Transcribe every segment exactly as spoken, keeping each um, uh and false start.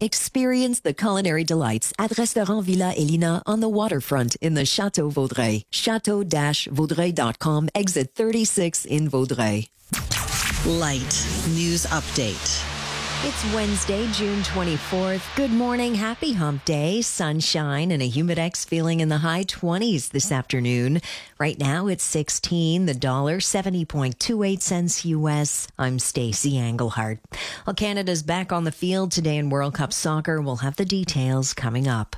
Experience the culinary delights at Restaurant Villa Elina on the waterfront in the Chateau Vaudreuil. chateau dash vaudreuil dot com, exit thirty-six in Vaudreuil. Light News Update. It's Wednesday, June twenty-fourth. Good morning. Happy hump day. Sunshine and a humidex feeling in the high twenties this afternoon. Right now it's sixteen, the dollar seventy point two eight cents U S. I'm Stacey Englehart. Well, Canada's back on the field today in World Cup soccer. We'll have the details coming up.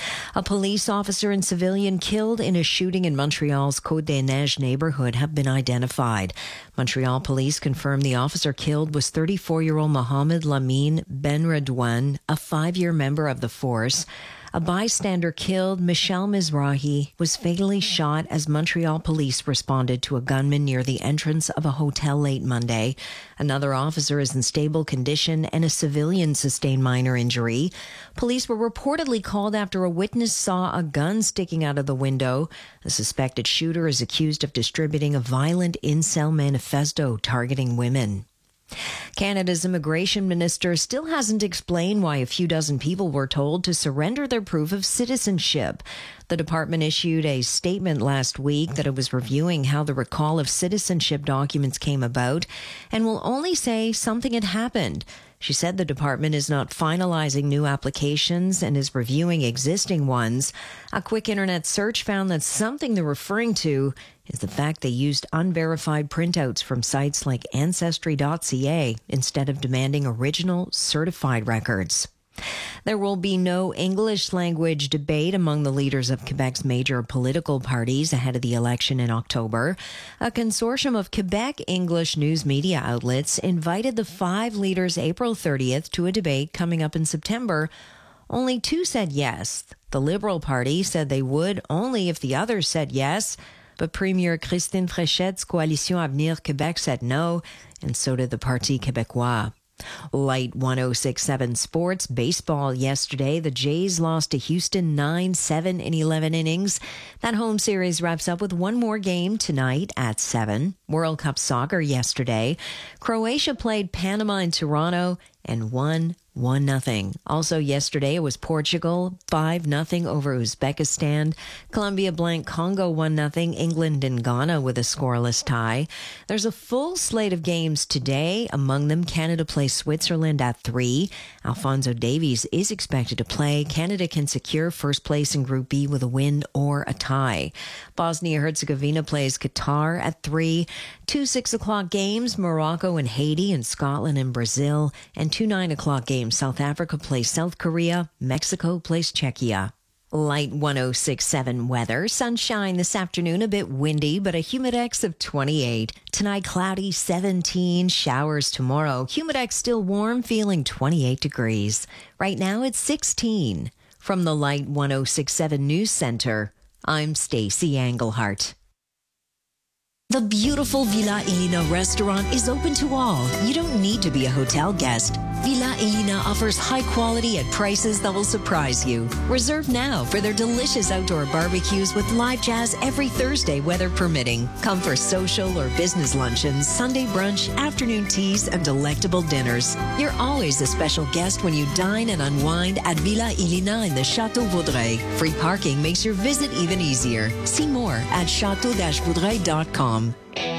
A police officer and civilian killed in a shooting in Montreal's Côte-des-Neiges neighborhood have been identified. Montreal police confirmed the officer killed was thirty-four-year-old Mohamed Lamine Benredouane, a five-year member of the force. A bystander killed, Michel Mizrahi, was fatally shot as Montreal police responded to a gunman near the entrance of a hotel late Monday. Another officer is in stable condition and a civilian sustained minor injury. Police were reportedly called after a witness saw a gun sticking out of the window. The suspected shooter is accused of distributing a violent incel manifesto targeting women. Canada's immigration minister still hasn't explained why a few dozen people were told to surrender their proof of citizenship. The department issued a statement last week that it was reviewing how the recall of citizenship documents came about and will only say something had happened. She said the department is not finalizing new applications and is reviewing existing ones. A quick internet search found that something they're referring to is the fact they used unverified printouts from sites like Ancestry dot c a instead of demanding original certified records. There will be no English language debate among the leaders of Quebec's major political parties ahead of the election in October. A consortium of Quebec English news media outlets invited the five leaders April thirtieth to a debate coming up in September. Only two said yes. The Liberal Party said they would only if the others said yes. But Premier Christine Fréchette's Coalition Avenir Québec said no, and so did the Parti Québécois. Light one oh six point seven Sports. Baseball yesterday. The Jays lost to Houston nine seven in eleven innings. That home series wraps up with one more game tonight at seven. World Cup soccer yesterday. Croatia played Panama in Toronto and won one nothing. Also yesterday, it was Portugal five nothing over Uzbekistan. Colombia blank Congo one nothing. England and Ghana with a scoreless tie. There's a full slate of games today. Among them, Canada plays Switzerland at three. Alphonso Davies is expected to play. Canada can secure first place in Group B with a win or a tie. Bosnia-Herzegovina plays Qatar at three. Two six o'clock games, Morocco and Haiti, and Scotland and Brazil. And two nine o'clock games, South Africa plays South Korea, Mexico plays Czechia. Light one oh six point seven weather. Sunshine this afternoon, a bit windy, but a humidex of twenty-eight. Tonight, cloudy, seventeen. Showers tomorrow. Humidex still warm, feeling twenty-eight degrees. Right now, it's sixteen. From the Light one oh six point seven News Center, I'm Stacey Englehart. The beautiful Villa Elina restaurant is open to all. You don't need to be a hotel guest. Villa Elina offers high quality at prices that will surprise you. Reserve now for their delicious outdoor barbecues with live jazz every Thursday, weather permitting. Come for social or business luncheons, Sunday brunch, afternoon teas, and delectable dinners. You're always a special guest when you dine and unwind at Villa Elina in the Chateau Vaudreuil. Free parking makes your visit even easier. See more at chateau dash vaudreuil dot com.